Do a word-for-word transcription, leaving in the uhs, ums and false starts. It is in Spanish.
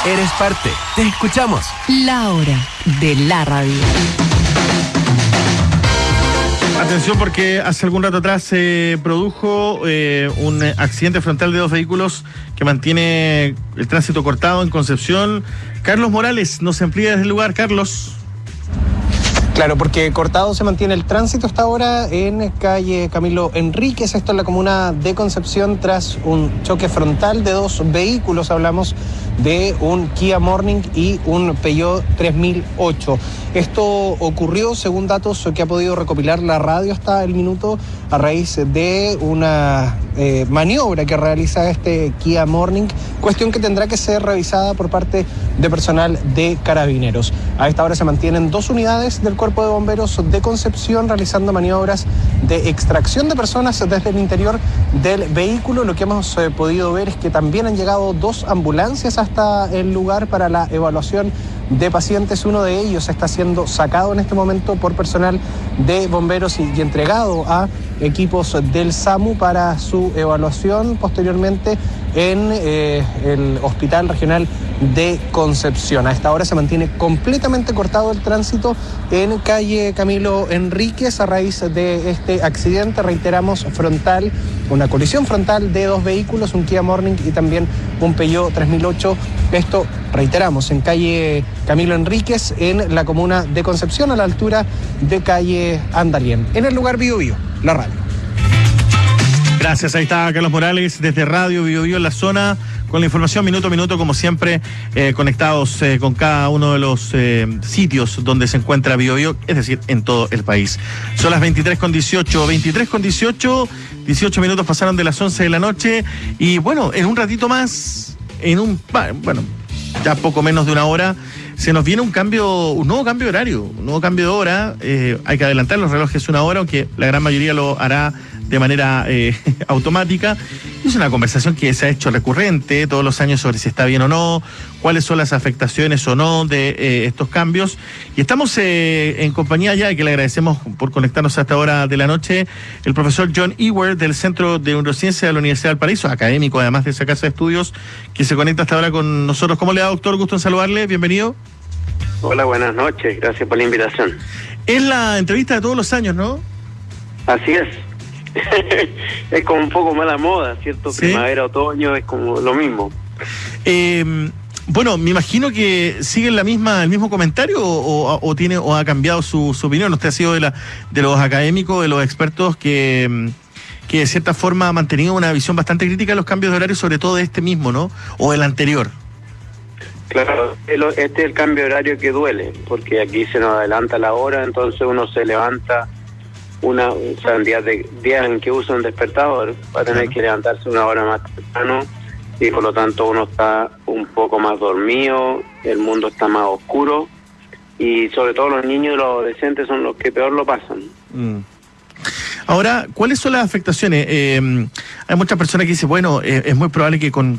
Eres parte. Te escuchamos. La hora de la radio. Atención, porque hace algún rato atrás se produjo eh, un accidente frontal de dos vehículos que mantiene el tránsito cortado en Concepción. Carlos Morales nos amplía desde el lugar. Carlos. Claro, porque cortado se mantiene el tránsito hasta ahora en calle Camilo Enríquez, esto en la comuna de Concepción, tras un choque frontal de dos vehículos. Hablamos de un Kia Morning y un Peugeot tres mil ocho. Esto ocurrió, según datos que ha podido recopilar la radio hasta el minuto, a raíz de una eh, maniobra que realiza este Kia Morning, cuestión que tendrá que ser revisada por parte de personal de Carabineros. A esta hora se mantienen dos unidades del Cuerpo de Bomberos de Concepción realizando maniobras de extracción de personas desde el interior del vehículo. Lo que hemos eh, podido ver es que también han llegado dos ambulancias hasta el lugar para la evaluación de pacientes. Uno de ellos está siendo sacado en este momento por personal de bomberos y, y entregado a equipos del SAMU para su evaluación posteriormente en eh, el Hospital Regional de Concepción. A esta hora se mantiene completamente cortado el tránsito en calle Camilo Enríquez a raíz de este accidente, reiteramos, frontal, una colisión frontal de dos vehículos, un Kia Morning y también un Peugeot tres mil ocho. Esto, reiteramos, en calle Camilo Enríquez, en la comuna de Concepción, a la altura de calle Andalien. En el lugar Bio Bio, la radio. Gracias, ahí está Carlos Morales desde Radio Bio Bio en la zona, con la información minuto a minuto, como siempre, eh, conectados eh, con cada uno de los eh, sitios donde se encuentra Bio Bio, es decir, en todo el país. Son las veintitrés con dieciocho, veintitrés con dieciocho, dieciocho minutos pasaron de las once de la noche y bueno, en un ratito más, en un, bueno, ya poco menos de una hora, se nos viene un cambio, un nuevo cambio de horario, un nuevo cambio de hora. Eh, hay que adelantar los relojes una hora, aunque la gran mayoría lo hará de manera eh, automática. Es una conversación que se ha hecho recurrente todos los años sobre si está bien o no, cuáles son las afectaciones o no de eh, estos cambios. Y estamos eh, en compañía ya, y que le agradecemos por conectarnos a esta hora de la noche, el profesor John Ewer del Centro de Neurociencia de la Universidad del Paraíso, académico además de esa casa de estudios, que se conecta hasta ahora con nosotros. ¿Cómo le va, doctor? Gusto en saludarle, bienvenido. Hola, buenas noches, gracias por la invitación. Es la entrevista de todos los años, ¿no? Así es. Es como un poco mala moda, ¿cierto? ¿Sí? Primavera, otoño, es como lo mismo. Eh, bueno, me imagino que sigue la misma, el mismo comentario o, o, o tiene o ha cambiado su, su opinión. Usted ha sido de, la, de los académicos, de los expertos que, que de cierta forma ha mantenido una visión bastante crítica de los cambios de horario, sobre todo de este mismo, ¿no? O del anterior. Claro, este es el cambio de horario que duele, porque aquí se nos adelanta la hora, entonces uno se levanta una, o sea, en días, de, días en que usa un despertador, va a tener claro. que levantarse una hora más temprano y por lo tanto uno está un poco más dormido, el mundo está más oscuro y sobre todo los niños y los adolescentes son los que peor lo pasan. Mm. Ahora, ¿cuáles son las afectaciones? Eh, hay muchas personas que dicen, bueno, eh, es muy probable que con